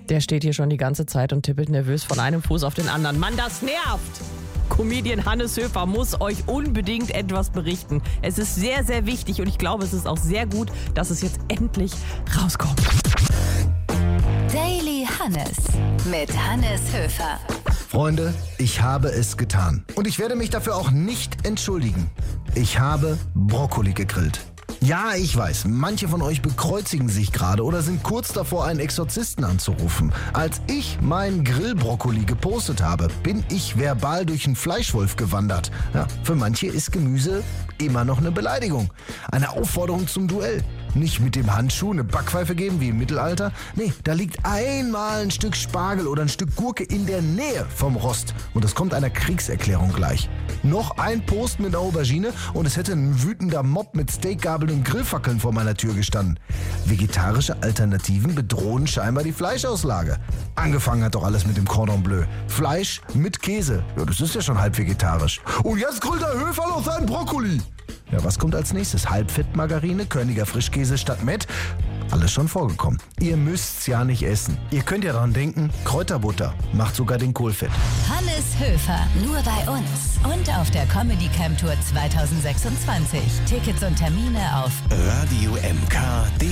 Der steht hier schon die ganze Zeit und tippelt nervös von einem Fuß auf den anderen. Mann, das nervt! Comedian Hannes Höfer muss euch unbedingt etwas berichten. Es ist sehr, sehr wichtig und ich glaube, es ist auch sehr gut, dass es jetzt endlich rauskommt. Daily Hannes mit Hannes Höfer. Freunde, ich habe es getan. Und ich werde mich dafür auch nicht entschuldigen. Ich habe Brokkoli gegrillt. Ja, ich weiß, manche von euch bekreuzigen sich gerade oder sind kurz davor, einen Exorzisten anzurufen. Als ich meinen Grillbrokkoli gepostet habe, bin ich verbal durch einen Fleischwolf gewandert. Ja, für manche ist Gemüse immer noch eine Beleidigung. Eine Aufforderung zum Duell. Nicht mit dem Handschuh eine Backpfeife geben wie im Mittelalter. Nee, da liegt einmal ein Stück Spargel oder ein Stück Gurke in der Nähe vom Rost. Und das kommt einer Kriegserklärung gleich. Noch ein Post mit einer Aubergine und es hätte ein wütender Mob mit Steakgabeln und Grillfackeln vor meiner Tür gestanden. Vegetarische Alternativen bedrohen scheinbar die Fleischauslage. Angefangen hat doch alles mit dem Cordon Bleu. Fleisch mit Käse. Ja, das ist ja schon halb vegetarisch. Und jetzt grillt der Höfer noch seinen Brokkoli. Ja, was kommt als nächstes? Halbfettmargarine, Körniger Frischkäse statt Mett? Alles schon vorgekommen. Ihr müsst's ja nicht essen. Ihr könnt ja dran denken, Kräuterbutter macht sogar den Kohl fett. Hannes Höfer, nur bei uns und auf der Comedy Camp Tour 2026. Tickets und Termine auf Radio MK.